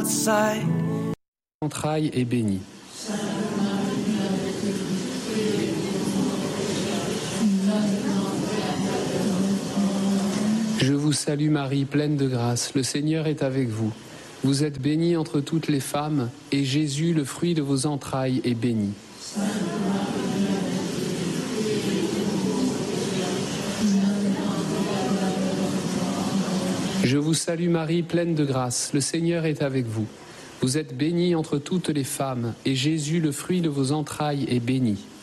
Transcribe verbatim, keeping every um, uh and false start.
outside. Entrailles est bénie. Je vous salue Marie, pleine de grâce, le Seigneur est avec vous. Vous êtes bénie entre toutes les femmes, et Jésus, le fruit de vos entrailles, est béni. Je vous salue Marie, pleine de grâce, le Seigneur est avec vous. Vous êtes bénie entre toutes les femmes, et Jésus, le fruit de vos entrailles, est béni.